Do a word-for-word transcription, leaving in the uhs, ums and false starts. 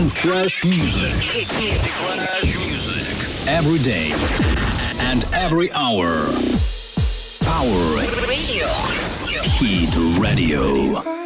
and fresh music. Hit music. Fresh music. Every day and every hour. Power Radio. Hit Radio.